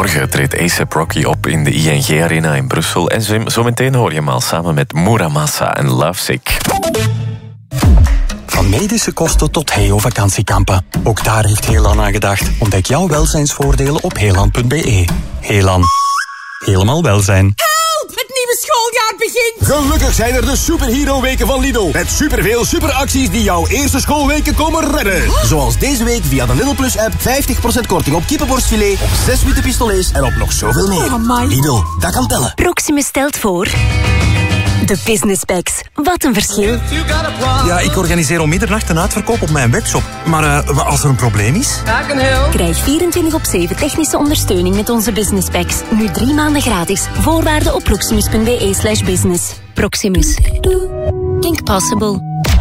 Morgen treedt A$AP Rocky op in de ING Arena in Brussel. En zometeen hoor je hem al samen met Muramasa en Lovesick. Van medische kosten tot Heo-vakantiekampen. Ook daar heeft Heelan aan gedacht. Ontdek jouw welzijnsvoordelen op heelan.be. Heelan. Helemaal welzijn. Help! Het nieuwe schooljaar begint! Gelukkig zijn er de superhero-weken van Lidl. Met superveel superacties die jouw eerste schoolweken komen redden. Zoals deze week via de Lidl Plus-app 50% korting op kippenborstfilet, op 6 witte pistolets en op nog zoveel meer. Oh, Lidl, dat kan tellen. Proximus stelt voor... De Business Packs. Wat een verschil. Ja, ik organiseer om middernacht een uitverkoop op mijn webshop. Maar als er een probleem is? Krijg 24/7 technische ondersteuning met onze Business Packs. Nu 3 maanden gratis. Voorwaarden op proximus.be/business. Proximus. Think possible.